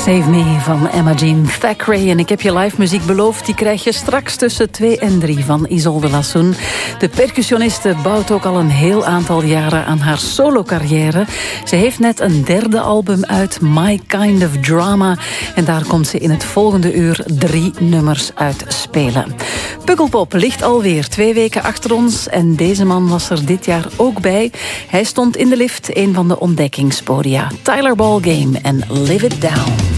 Save Me van Emma Jean Thackeray. En ik heb je live muziek beloofd. Die krijg je straks tussen 2 en 3 van Isolde Lassoen. De percussioniste bouwt ook al een heel aantal jaren aan haar solo-carrière. Ze heeft net een 3e album uit, My Kind of Drama. En daar komt ze in het volgende uur 3 nummers uit spelen. Pukkelpop ligt alweer 2 weken achter ons. En deze man was er dit jaar ook bij. Hij stond in de lift, een van de ontdekkingspodia. Tyler Ballgame en Live It Down.